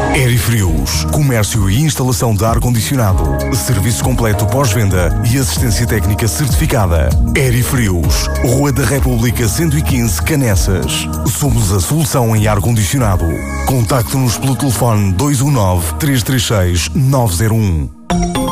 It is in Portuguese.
Aerifrios, comércio e instalação de ar-condicionado, serviço completo pós-venda e assistência técnica certificada. Aerifrios, Rua da República 115, Canessas. Somos a solução em ar-condicionado. Contacte-nos pelo telefone 219 336 901.